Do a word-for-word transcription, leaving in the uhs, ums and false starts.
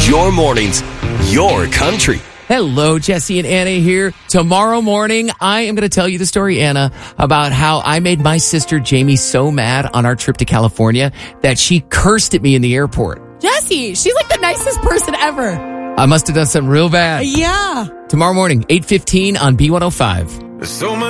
Your mornings, your country. Hello, Jesse and Anna here. Tomorrow morning, I am going to tell you the story, Anna, about how I made my sister Jamie so mad on our trip to California that she cursed at me in the airport. Jesse, she's like the nicest person ever. I must have done something real bad. Yeah. Tomorrow morning, eight fifteen on B one oh five. So much